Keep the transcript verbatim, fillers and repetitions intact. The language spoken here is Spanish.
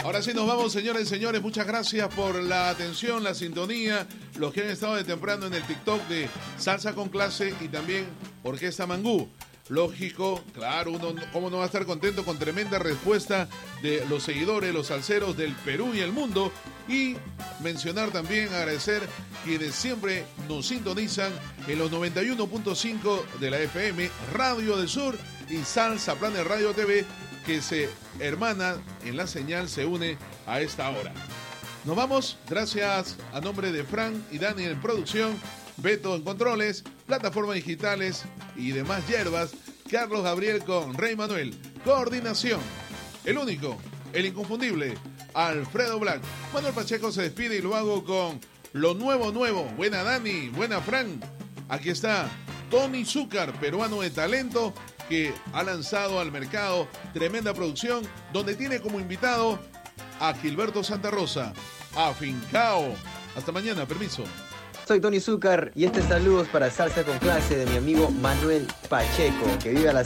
Ahora sí nos vamos, señores y señores. Muchas gracias por la atención, la sintonía, los que han estado de temprano en el TikTok de Salsa con Clase y también Orquesta Mangú. Lógico, claro, uno cómo no va a estar contento con tremenda respuesta de los seguidores, los salseros del Perú y el mundo. Y mencionar también, agradecer quienes siempre nos sintonizan en los noventa y uno punto cinco de la F M, Radio del Sur y Salsa Planet Radio T V, que se hermana en la señal, se une a esta hora. Nos vamos, gracias a nombre de Frank y Dani en producción, Beto en controles, plataformas digitales y demás hierbas, Carlos Gabriel con Rey Manuel, coordinación, el único, el inconfundible, Alfredo Black. Manuel Pacheco se despide y lo hago con lo nuevo nuevo. Buena Dani, buena Frank. Aquí está Tony Zúcar, peruano de talento, que ha lanzado al mercado tremenda producción, donde tiene como invitado a Gilberto Santa Rosa, afincao. Hasta mañana, permiso. Soy Tony Zúcar y este saludos para Salsa con Clase de mi amigo Manuel Pacheco, que vive a la